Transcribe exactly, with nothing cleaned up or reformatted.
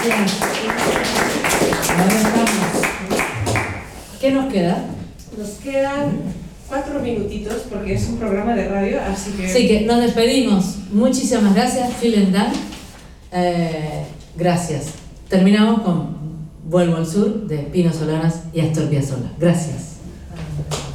Gracias. Ahora estamos. ¿Qué nos queda? Nos quedan cuatro minutitos porque es un programa de radio, así que... Sí, que nos despedimos. Muchísimas gracias, vielen Dank. Eh, gracias. Terminamos con Vuelvo al Sur de Pino Solanas y Astor Piazzolla. Gracias.